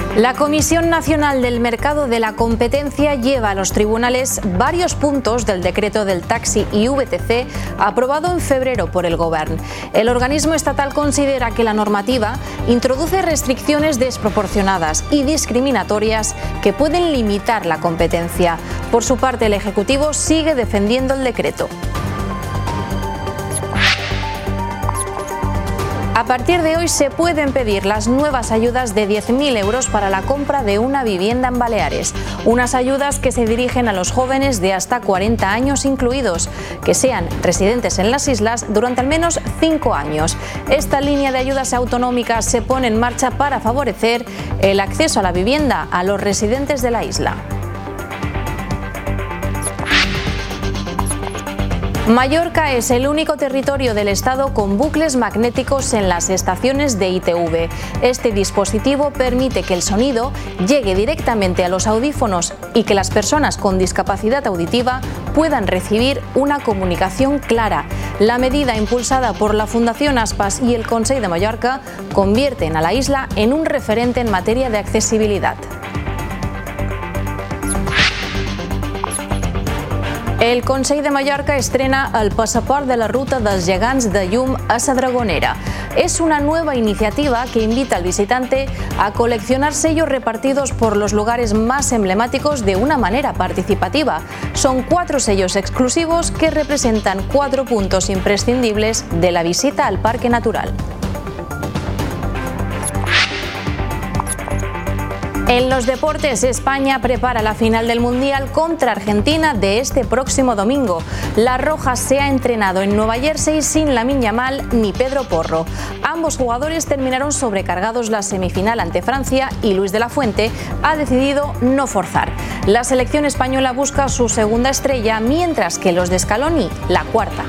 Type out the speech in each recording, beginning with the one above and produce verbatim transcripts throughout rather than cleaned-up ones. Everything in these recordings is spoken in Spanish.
La Comisión Nacional del Mercado de la Competencia lleva a los tribunales varios puntos del decreto del taxi y V T C aprobado en febrero por el Govern. El organismo estatal considera que la normativa introduce restricciones desproporcionadas y discriminatorias que pueden limitar la competencia. Por su parte, el Ejecutivo sigue defendiendo el decreto. A partir de hoy se pueden pedir las nuevas ayudas de diez mil euros para la compra de una vivienda en Baleares. Unas ayudas que se dirigen a los jóvenes de hasta cuarenta años incluidos, que sean residentes en las islas durante al menos cinco años. Esta línea de ayudas autonómicas se pone en marcha para favorecer el acceso a la vivienda a los residentes de la isla. Mallorca es el único territorio del Estado con bucles magnéticos en las estaciones de I T V. Este dispositivo permite que el sonido llegue directamente a los audífonos y que las personas con discapacidad auditiva puedan recibir una comunicación clara. La medida, impulsada por la Fundación Aspas y el Consell de Mallorca, convierten a la isla en un referente en materia de accesibilidad. El Consell de Mallorca estrena el Passaport de la Ruta dels Gegants de Llum a la Dragonera. Es una nueva iniciativa que invita al visitante a coleccionar sellos repartidos por los lugares más emblemáticos de una manera participativa. Son cuatro sellos exclusivos que representan cuatro puntos imprescindibles de la visita al Parque Natural. En los deportes, España prepara la final del Mundial contra Argentina de este próximo domingo. La Roja se ha entrenado en Nueva Jersey sin Lamine Yamal ni Pedro Porro. Ambos jugadores terminaron sobrecargados la semifinal ante Francia y Luis de la Fuente ha decidido no forzar. La selección española busca su segunda estrella, mientras que los de Scaloni la cuarta.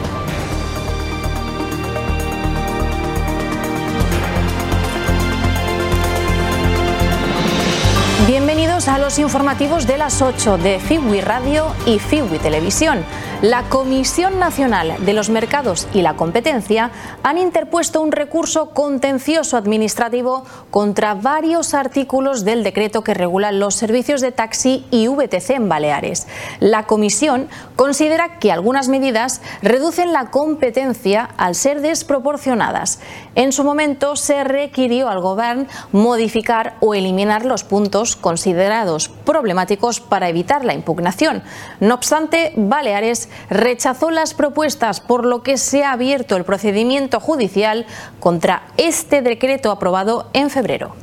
Bienvenidos a los informativos de las ocho de FIWI Radio y FIWI Televisión. La Comisión Nacional de los Mercados y la Competencia han interpuesto un recurso contencioso administrativo contra varios artículos del decreto que regula los servicios de taxi y V T C en Baleares. La Comisión considera que algunas medidas reducen la competencia al ser desproporcionadas. En su momento se requirió al Govern modificar o eliminar los puntos considerados problemáticos para evitar la impugnación. No obstante, Baleares rechazó las propuestas, por lo que se ha abierto el procedimiento judicial contra este decreto aprobado en febrero.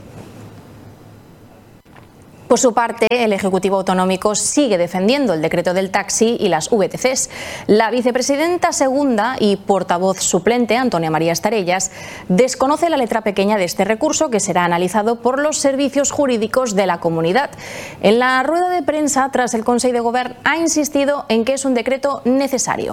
Por su parte, el Ejecutivo Autonómico sigue defendiendo el decreto del taxi y las V T Cs. La vicepresidenta segunda y portavoz suplente, Antonia María Estarellas, desconoce la letra pequeña de este recurso, que será analizado por los servicios jurídicos de la comunidad. En la rueda de prensa tras el Consell de Govern ha insistido en que és un decreto necesario.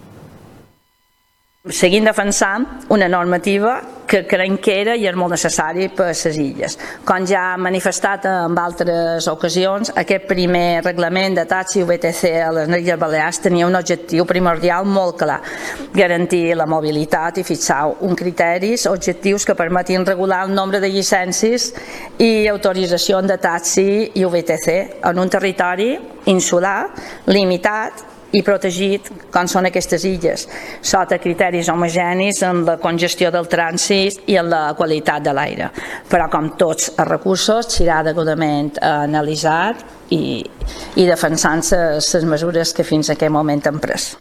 Seguim defensant una normativa que creiem que era i és molt necessària per a les illes. Com ja ha manifestat en altres ocasions, aquest primer reglament de taxi i V T C a les Illes Balears tenia un objectiu primordial molt clar: garantir la mobilitat i fixar uns criteris objectius que permetin regular el nombre de llicències i autoritzacions de taxi i V T C en un territori insular, limitat i protegit, com són aquestes illes, sota criteris homogenis en la congestió del trànsit i en la qualitat de l'aire. Però, com tots els recursos, serà degudament analitzat i, i defensant les mesures que fins a aquest moment han pres.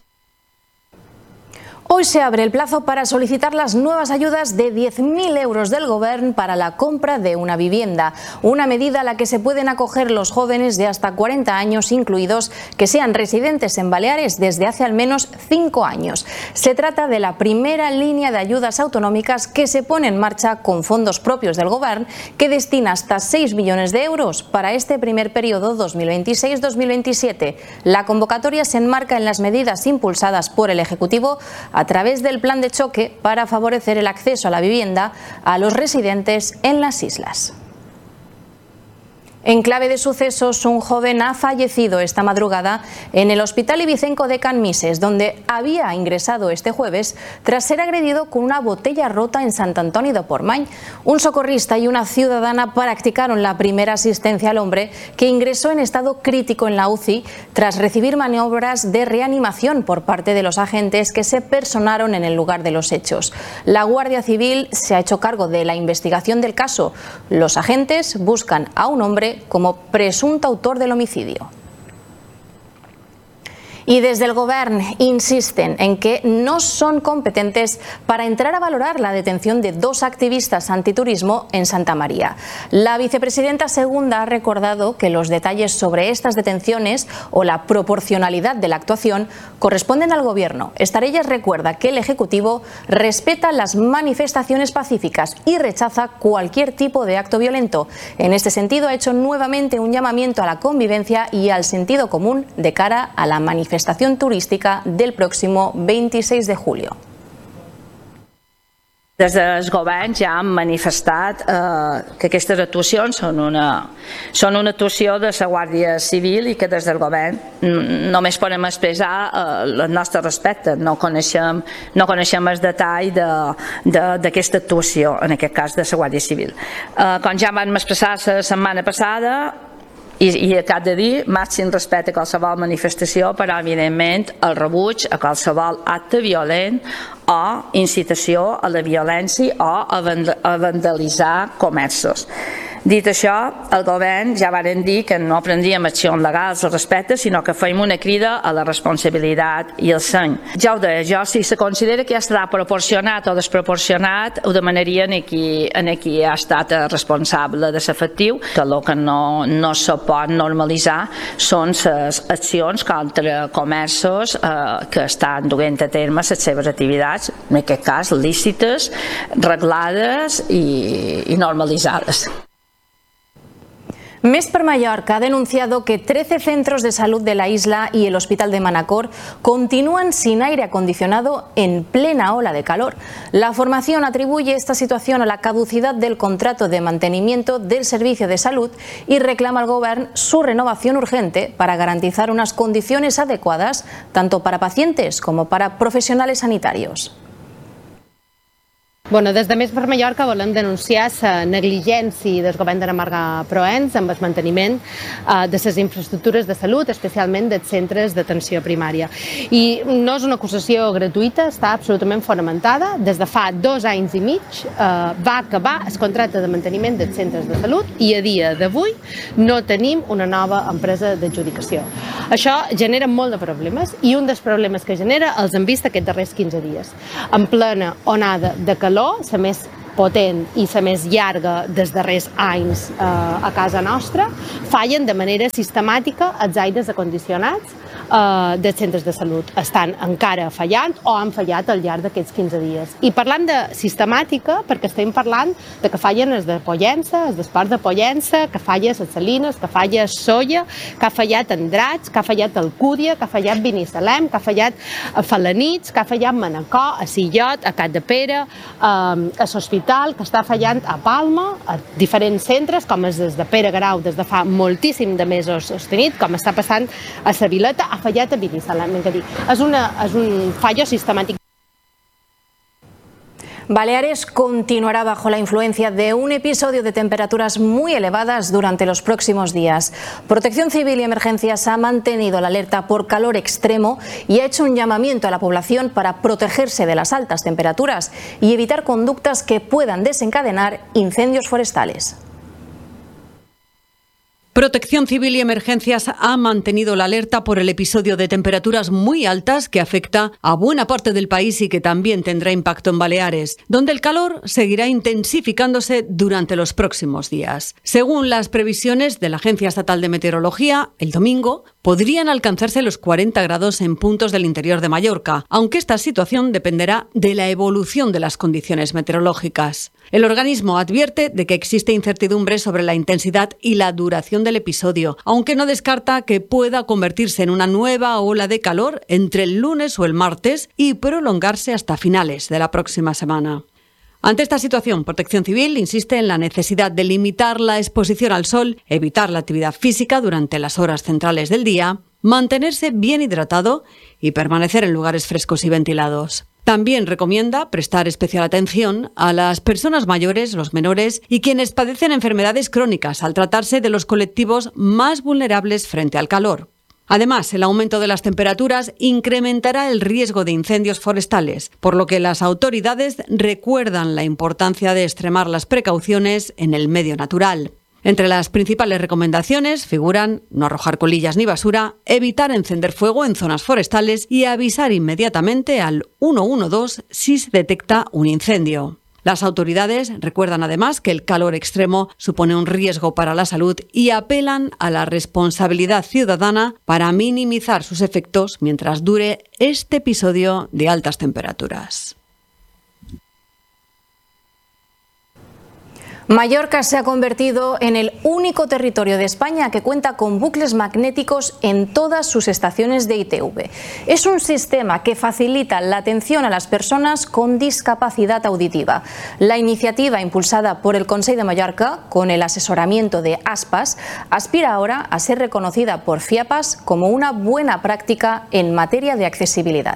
Hoy se abre el plazo para solicitar las nuevas ayudas de diez mil euros del Govern para la compra de una vivienda, una medida a la que se pueden acoger los jóvenes de hasta cuarenta años incluidos que sean residentes en Baleares desde hace al menos cinco años. Se trata de la primera línea de ayudas autonómicas que se pone en marcha con fondos propios del Govern, que destina hasta seis millones de euros para este primer periodo dos mil veintiséis dos mil veintisiete. La convocatoria se enmarca en las medidas impulsadas por el Ejecutivo a través del plan de choque para favorecer el acceso a la vivienda a los residentes en las islas. En clave de sucesos, un joven ha fallecido esta madrugada en el Hospital Ibicenco de Can Mises, donde había ingresado este jueves tras ser agredido con una botella rota en Sant Antoni de Portmany. Un socorrista y una ciudadana practicaron la primera asistencia al hombre, que ingresó en estado crítico en la U C I tras recibir maniobras de reanimación por parte de los agentes que se personaron en el lugar de los hechos. La Guardia Civil se ha hecho cargo de la investigación del caso. Los agentes buscan a un hombre como presunto autor del homicidio. Y desde el Govern insisten en que no son competentes para entrar a valorar la detención de dos activistas antiturismo en Santa María. La vicepresidenta segunda ha recordado que los detalles sobre estas detenciones o la proporcionalidad de la actuación corresponden al Gobierno. Estarellas recuerda que el Ejecutivo respeta las manifestaciones pacíficas y rechaza cualquier tipo de acto violento. En este sentido, ha hecho nuevamente un llamamiento a la convivencia y al sentido común de cara a la manifestación manifestación turística del próximo veintiséis de julio. Des dels governs ja han manifestat eh, que aquestes actuacions són una, són una actuació de la Guàrdia Civil i que des del govern només podem expressar eh, el nostre respecte. No coneixem, no coneixem el detall d'aquesta de, de, actuació, en aquest cas de la Guàrdia Civil. Eh, com ja vam expressar la setmana passada, I, i acabo de dir, màxim respecte a qualsevol manifestació, però evidentment el rebuig a qualsevol acte violent o incitació a la violència o a vandalitzar comerços. Dit això, el govern ja varen dir que no prendríem accions legals al respecte, sinó que fèiem una crida a la responsabilitat i el seny. Ja ho deia jo, si se considera que ja estarà proporcionat o desproporcionat, ho demanaria en qui, en qui ha estat responsable de l'efectiu, que el que no, no se pot normalitzar són les accions contra comerços eh, que estan duent a terme les seves activitats, en aquest cas lícites, reglades i, i normalitzades. Més per Mallorca ha denunciado que trece centros de salud de la isla y el Hospital de Manacor continúan sin aire acondicionado en plena ola de calor. La formación atribuye esta situación a la caducidad del contrato de mantenimiento del servicio de salud y reclama al Govern su renovación urgente para garantizar unas condiciones adecuadas tanto para pacientes como para profesionales sanitarios. Bueno, des de Més per Mallorca volem denunciar la negligència del govern de Marga Proens amb el manteniment eh, de les infraestructures de salut, especialment dels centres d'atenció primària. I no és una acusació gratuïta, està absolutament fonamentada. Des de fa dos anys i mig eh, va acabar el contracte de manteniment dels centres de salut i a dia d'avui no tenim una nova empresa d'adjudicació. Això genera molt de problemes i un dels problemes que genera els hem vist aquests darrers quinze dies. En plena onada de calor, la més potent i la més llarga dels darrers anys eh, a casa nostra, fallen de manera sistemàtica els aires acondicionats eh, dels centres de salut. Estan encara fallant o han fallat al llarg d'aquests quinze dies. I parlant de sistemàtica, perquè estem parlant de que fallen els de Pollença, els d'Esports de Pollença, que falla les Salines, que falla Solla, que ha fallat Andratx, que ha fallat Alcúdia, que ha fallat Binissalem, que ha fallat a Falanits, que ha fallat Manacor, a Sillot, a Capdepera, eh, a l'Hospital, que està fallant a Palma, a diferents centres, com els de Pere Garau des de fa moltíssim de mesos sostenit, com està passant a la Vileta, ha fallat a Binissalem. És, una, és un fallo sistemàtic. Baleares continuará bajo la influencia de un episodio de temperaturas muy elevadas durante los próximos días. Protección Civil y Emergencias ha mantenido la alerta por calor extremo y ha hecho un llamamiento a la población para protegerse de las altas temperaturas y evitar conductas que puedan desencadenar incendios forestales. Protección Civil y Emergencias ha mantenido la alerta por el episodio de temperaturas muy altas que afecta a buena parte del país y que también tendrá impacto en Baleares, donde el calor seguirá intensificándose durante los próximos días. Según las previsiones de la Agencia Estatal de Meteorología, el domingo podrían alcanzarse los cuarenta grados en puntos del interior de Mallorca, aunque esta situación dependerá de la evolución de las condiciones meteorológicas. El organismo advierte de que existe incertidumbre sobre la intensidad y la duración del episodio, aunque no descarta que pueda convertirse en una nueva ola de calor entre el lunes o el martes y prolongarse hasta finales de la próxima semana. Ante esta situación, Protección Civil insiste en la necesidad de limitar la exposición al sol, evitar la actividad física durante las horas centrales del día, mantenerse bien hidratado y permanecer en lugares frescos y ventilados. También recomienda prestar especial atención a las personas mayores, los menores y quienes padecen enfermedades crónicas al tratarse de los colectivos más vulnerables frente al calor. Además, el aumento de las temperaturas incrementará el riesgo de incendios forestales, por lo que las autoridades recuerdan la importancia de extremar las precauciones en el medio natural. Entre las principales recomendaciones figuran no arrojar colillas ni basura, evitar encender fuego en zonas forestales y avisar inmediatamente al uno uno dos si se detecta un incendio. Las autoridades recuerdan además que el calor extremo supone un riesgo para la salud y apelan a la responsabilidad ciudadana para minimizar sus efectos mientras dure este episodio de altas temperaturas. Mallorca se ha convertido en el único territorio de España que cuenta con bucles magnéticos en todas sus estaciones de I T V. Es un sistema que facilita la atención a las personas con discapacidad auditiva. La iniciativa, impulsada por el Consell de Mallorca, con el asesoramiento de ASPAS, aspira ahora a ser reconocida por FIAPAS como una buena práctica en materia de accesibilidad.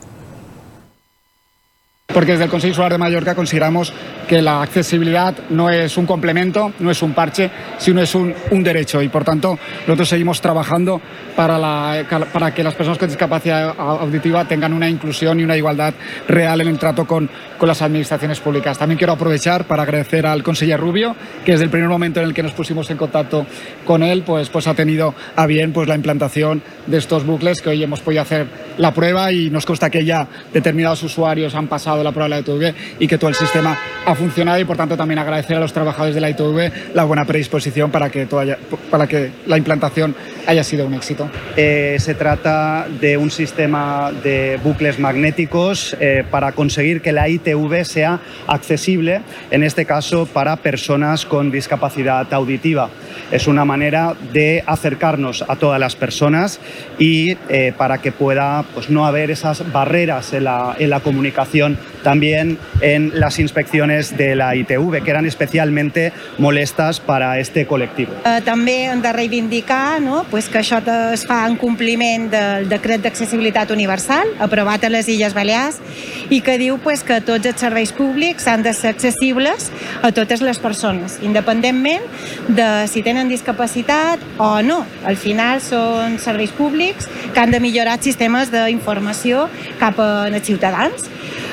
Porque desde el Consell Escolar de Mallorca consideramos que la accesibilidad no es un complemento, no es un parche, sino es un, un derecho y por tanto nosotros seguimos trabajando para, la, para que las personas con discapacidad auditiva tengan una inclusión y una igualdad real en el trato con, con las administraciones públicas. También quiero aprovechar para agradecer al conseller Rubio, que desde el primer momento en el que nos pusimos en contacto con él, pues, pues ha tenido a bien pues, la implantación de estos bucles, que hoy hemos podido hacer la prueba y nos consta que ya determinados usuarios han pasado la prueba de la I T V y que todo el sistema ha funcionado y por tanto también agradecer a los trabajadores de la I T V la buena predisposición para que, todo haya, para que la implantación haya sido un éxito. Eh, se trata de un sistema de bucles magnéticos eh, para conseguir que la I T V sea accesible, en este caso para personas con discapacidad auditiva. Es una manera de acercarnos a todas las personas y eh, para que pueda pues, no haber esas barreras en la, en la comunicación, también en las inspecciones de la I T V, que eran especialmente molestas para este col·lectiu. Eh, també hem de reivindicar no, pues que això es fa en compliment del Decret d'Accessibilitat Universal, aprovat a les Illes Balears, i que diu pues, que tots els serveis públics han de ser accessibles a totes les persones, independentment de si tenen discapacitat o no. Al final són serveis públics que han de millorar els sistemes d'informació cap als ciutadans.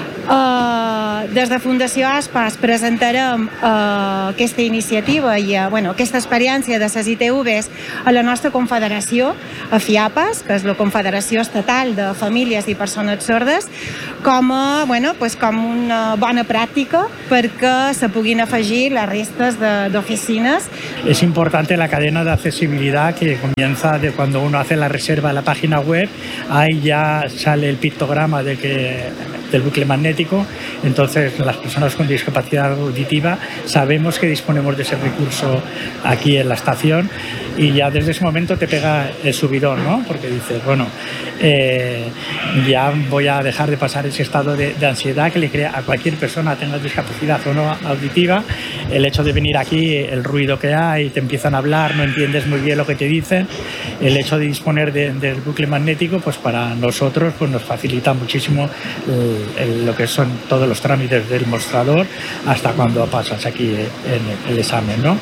Uh, des de Fundació ASPAS presentarem uh, aquesta iniciativa i uh, bueno, aquesta experiència de les I T Vs a la nostra confederació, a FIAPAS, que és la Confederació Estatal de Famílies i Persones Sordes, com, a, bueno, pues com una bona pràctica perquè se puguin afegir les restes d'oficines. Es importante la cadena de accesibilidad que comienza de cuando uno hace la reserva en la página web, ahí ya sale el pictograma de que, del bucle magnético. Entonces las personas con discapacidad auditiva sabemos que disponemos de ese recurso aquí en la estación y ya desde ese momento te pega el subidón, ¿no? Porque dices, bueno, eh, ya voy a dejar de pasar ese estado de, de ansiedad que le crea a cualquier persona, tenga discapacidad o no auditiva, el hecho de venir aquí, el ruido que hay, te empiezan a hablar, no entiendes muy bien lo que te dicen, el hecho de disponer de, del bucle magnético, pues para nosotros pues nos facilita muchísimo el, el, lo que son todos los trámites del mostrador hasta cuando pasas aquí en el examen, ¿no?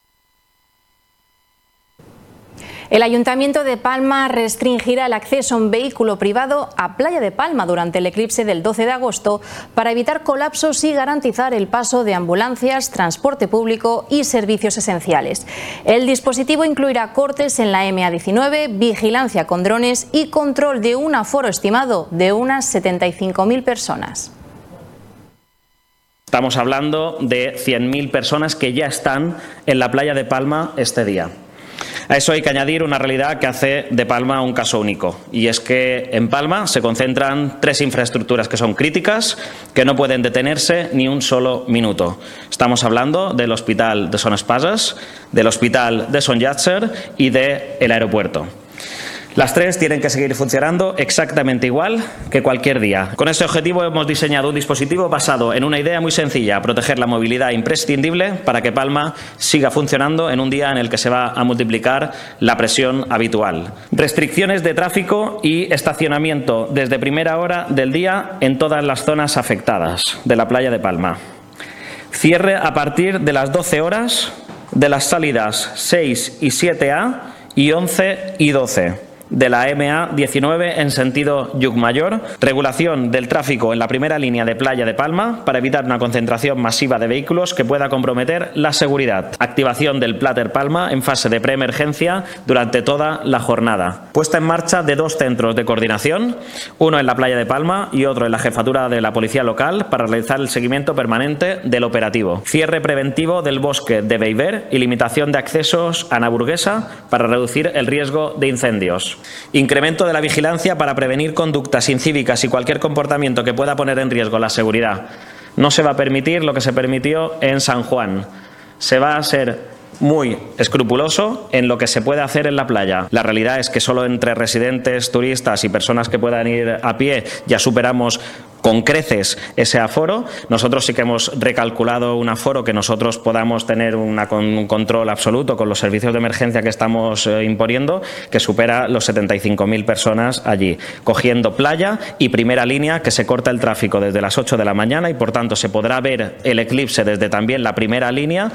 El Ayuntamiento de Palma restringirá el acceso a un vehículo privado a Playa de Palma durante el eclipse del doce de agosto para evitar colapsos y garantizar el paso de ambulancias, transporte público y servicios esenciales. El dispositivo incluirá cortes en la M A diecinueve, vigilancia con drones y control de un aforo estimado de unas setenta y cinco mil personas. Estamos hablando de cien mil personas que ya están en la Playa de Palma este día. A eso hay que añadir una realidad que hace de Palma un caso único, y es que en Palma se concentran tres infraestructuras que son críticas, que no pueden detenerse ni un solo minuto. Estamos hablando del Hospital de Son Espases, del Hospital de Son Llàtzer y del aeropuerto. Las tres tienen que seguir funcionando exactamente igual que cualquier día. Con este objetivo hemos diseñado un dispositivo basado en una idea muy sencilla: proteger la movilidad imprescindible para que Palma siga funcionando en un día en el que se va a multiplicar la presión habitual. Restricciones de tráfico y estacionamiento desde primera hora del día en todas las zonas afectadas de la playa de Palma. Cierre a partir de las doce horas de las salidas seis y siete A y once y doce. De la M A diecinueve en sentido Llucmayor, regulación del tráfico en la primera línea de playa de Palma para evitar una concentración masiva de vehículos que pueda comprometer la seguridad. Activación del Plater Palma en fase de preemergencia durante toda la jornada. Puesta en marcha de dos centros de coordinación, uno en la playa de Palma y otro en la jefatura de la policía local para realizar el seguimiento permanente del operativo. Cierre preventivo del bosque de Beiber y limitación de accesos a Naburguesa para reducir el riesgo de incendios. Incremento de la vigilancia para prevenir conductas incívicas y cualquier comportamiento que pueda poner en riesgo la seguridad. No se va a permitir lo que se permitió en San Juan. Se va a ser muy escrupuloso en lo que se puede hacer en la playa. La realidad es que solo entre residentes, turistas y personas que puedan ir a pie ya superamos con creces ese aforo. Nosotros sí que hemos recalculado un aforo que nosotros podamos tener una, un control absoluto con los servicios de emergencia que estamos eh, imponiendo, que supera los setenta y cinco mil personas allí, cogiendo playa y primera línea, que se corta el tráfico desde las ocho de la mañana y por tanto se podrá ver el eclipse desde también la primera línea.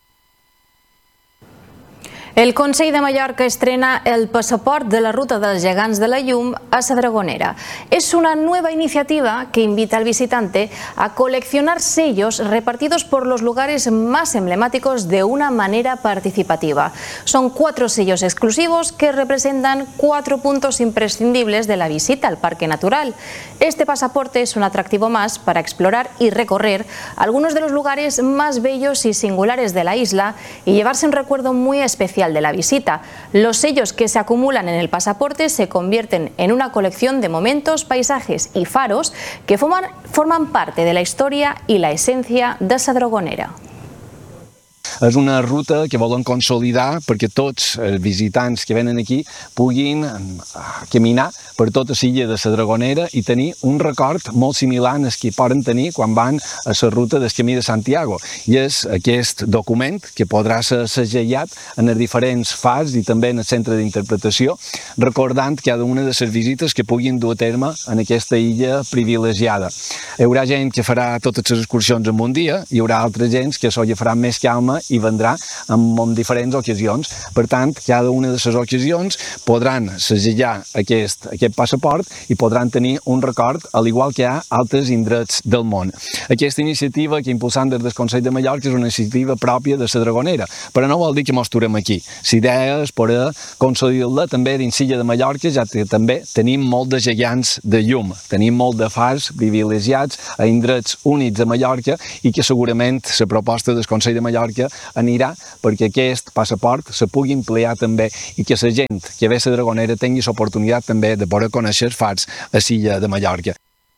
El Consell de Mallorca estrena el Pasaport de la Ruta dels Gegants de la Llum a Sa Dragonera. Es una nueva iniciativa que invita al visitante a coleccionar sellos repartidos por los lugares más emblemáticos de una manera participativa. Son cuatro sellos exclusivos que representan cuatro puntos imprescindibles de la visita al Parque Natural. Este pasaporte es un atractivo más para explorar y recorrer algunos de los lugares más bellos y singulares de la isla y llevarse un recuerdo muy especial de la visita. Los sellos que se acumulan en el pasaporte se convierten en una colección de momentos, paisajes y faros que forman, forman parte de la historia y la esencia de Sa Dragonera. És una ruta que volen consolidar perquè tots els visitants que venen aquí puguin caminar per tota l'illa de la Dragonera i tenir un record molt similar al que poden tenir quan van a la ruta del Camí de Santiago. I és aquest document que podrà ser segellat en els diferents fars i també en el centre d'interpretació, recordant cada una de les visites que puguin dur a terme en aquesta illa privilegiada. Hi haurà gent que farà totes les excursions en un dia, hi haurà altra gent que s'ho farà més calma i vendrà en, en diferents ocasions. Per tant, cada una de les ocasions podran segellar aquest, aquest passaport i podran tenir un record, al igual que hi ha altres indrets del món. Aquesta iniciativa que impulsant des del Consell de Mallorca és una iniciativa pròpia de Sa Dragonera, però no vol dir que mos aturem aquí. L'idea és poder consolidar-la també dins l'illa de Mallorca, ja que també tenim molt de gegants de llum, tenim molt de fars privilegiats a indrets únics a Mallorca i que segurament la proposta del Consell de Mallorca anirà perquè aquest passaport se pugui emplear també i que la gent que ve a Sa Dragonera tingui l'oportunitat també de poder conèixer els fars a l'illa de Mallorca.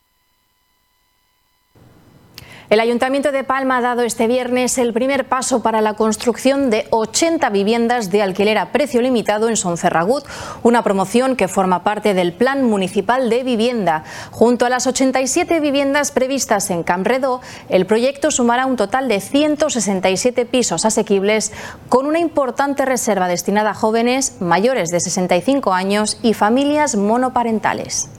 El Ayuntamiento de Palma ha dado este viernes el primer paso para la construcción de ochenta viviendas de alquiler a precio limitado en Sonferragut, una promoción que forma parte del Plan Municipal de Vivienda. Junto a las ochenta y siete viviendas previstas en Campredó, el proyecto sumará un total de ciento sesenta y siete pisos asequibles con una importante reserva destinada a jóvenes mayores de sesenta y cinco años y familias monoparentales.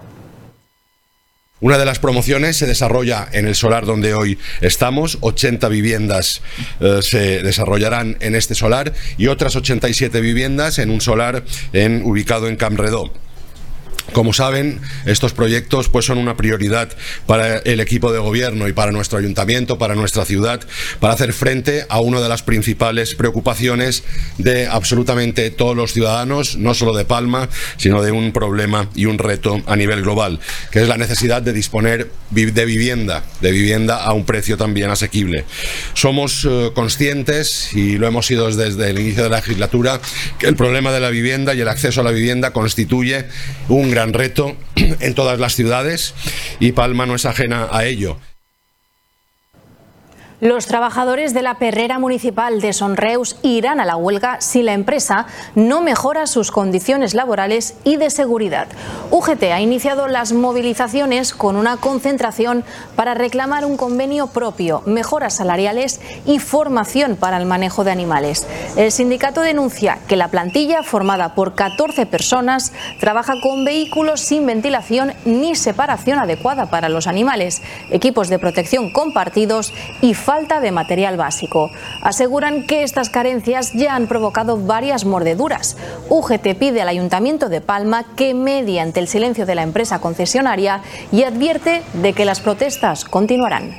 Una de las promociones se desarrolla en el solar donde hoy estamos, ochenta viviendas eh, se desarrollarán en este solar y otras ochenta y siete viviendas en un solar en, ubicado en Campredó. Como saben, estos proyectos pues, son una prioridad para el equipo de gobierno y para nuestro ayuntamiento, para nuestra ciudad, para hacer frente a una de las principales preocupaciones de absolutamente todos los ciudadanos, no solo de Palma, sino de un problema y un reto a nivel global, que es la necesidad de disponer de vivienda, de vivienda a un precio también asequible. Somos eh, conscientes, y lo hemos sido desde el inicio de la legislatura, que el problema de la vivienda y el acceso a la vivienda constituye un gran reto en todas las ciudades y Palma no es ajena a ello. Los trabajadores de la perrera municipal de Son Reus irán a la huelga si la empresa no mejora sus condiciones laborales y de seguridad. U G T ha iniciado las movilizaciones con una concentración para reclamar un convenio propio, mejoras salariales y formación para el manejo de animales. El sindicato denuncia que la plantilla, formada por catorce personas, trabaja con vehículos sin ventilación ni separación adecuada para los animales, equipos de protección compartidos y falta de material básico. Aseguran que estas carencias ya han provocado varias mordeduras. U G T pide al Ayuntamiento de Palma que medie ante el silencio de la empresa concesionaria y advierte de que las protestas continuarán.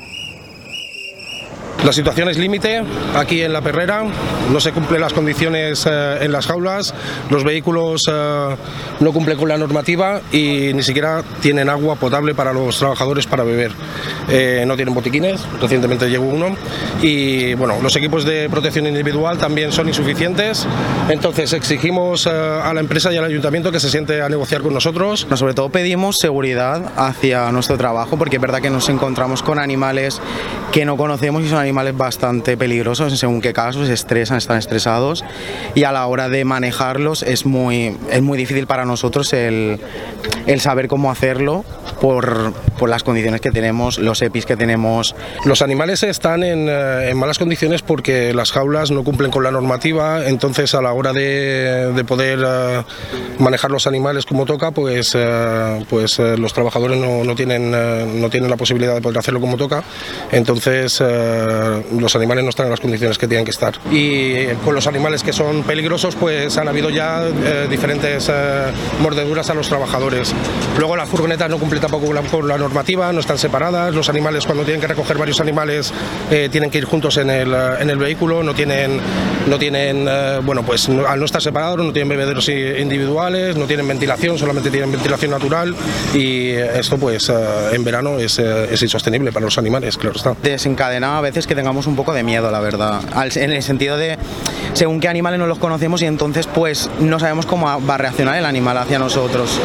La situación es límite aquí en la perrera, no se cumplen las condiciones eh, en las jaulas, los vehículos eh, no cumplen con la normativa y ni siquiera tienen agua potable para los trabajadores para beber. Eh, no tienen botiquines, recientemente llegó uno, y bueno, los equipos de protección individual también son insuficientes, entonces exigimos eh, a la empresa y al ayuntamiento que se siente a negociar con nosotros. Sobre todo pedimos seguridad hacia nuestro trabajo, porque es verdad que nos encontramos con animales que no conocemos y son animales bastante peligrosos en según qué casos, se estresan, están estresados, y a la hora de manejarlos es muy, es muy difícil para nosotros el, el saber cómo hacerlo por, por las condiciones que tenemos, los E P Is que tenemos. Los animales están en, en malas condiciones porque las jaulas no cumplen con la normativa, entonces a la hora de, de poder uh, manejar los animales como toca, pues, uh, pues uh, los trabajadores no, no, tienen, uh, no tienen la posibilidad de poder hacerlo como toca, entonces uh, los animales no están en las condiciones que tienen que estar. Y con los animales que son peligrosos, pues han habido ya uh, diferentes uh, mordeduras a los trabajadores. Luego las furgonetas no cumplen tampoco con la, con la normativa, no están separadas, los animales cuando tienen que recoger varios animales eh, tienen que ir juntos en el, en el vehículo, no tienen, no tienen eh, bueno, pues no, al no estar separados no tienen bebederos individuales, no tienen ventilación, solamente tienen ventilación natural, y esto pues eh, en verano es, eh, es insostenible para los animales, claro está. Desencadena a veces que tengamos un poco de miedo, la verdad, en el sentido de según qué animales no los conocemos y entonces pues no sabemos cómo va a reaccionar el animal hacia nosotros.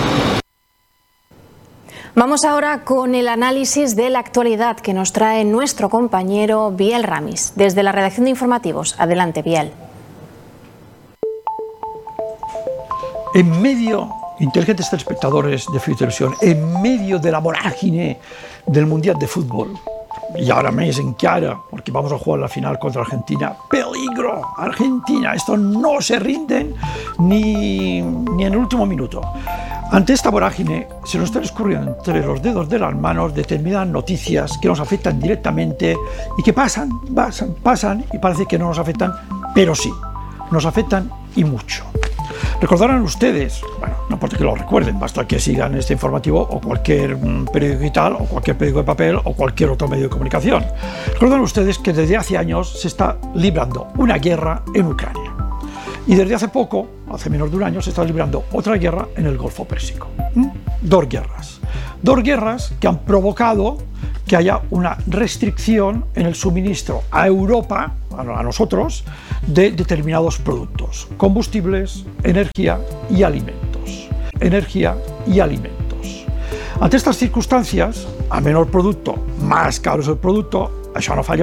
Vamos ahora con el análisis de la actualidad que nos trae nuestro compañero Biel Ramis, desde la redacción de informativos. Adelante, Biel. En medio, inteligentes telespectadores de Fiu Televisión, en medio de la vorágine del Mundial de Fútbol, y ahora més encara, porque vamos a jugar la final contra Argentina, peligro, Argentina, esto no se rinden ni, ni en el último minuto. Ante esta vorágine se nos están escurriendo entre los dedos de las manos determinadas noticias que nos afectan directamente y que pasan, pasan, pasan y parece que no nos afectan, pero sí, nos afectan y mucho. Recordarán ustedes, bueno, no importa que lo recuerden, basta que sigan este informativo o cualquier periódico digital o cualquier periódico de papel o cualquier otro medio de comunicación. Recordarán ustedes que desde hace años se está librando una guerra en Ucrania. Y desde hace poco, hace menos de un año, se está librando otra guerra en el Golfo Pérsico. ¿Mm? Dos guerras. Dos guerras que han provocado que haya una restricción en el suministro a Europa, a nosotros, de determinados productos. Combustibles, energía y alimentos. Energía y alimentos. Ante estas circunstancias, a menor producto, más caro es el producto, això no falla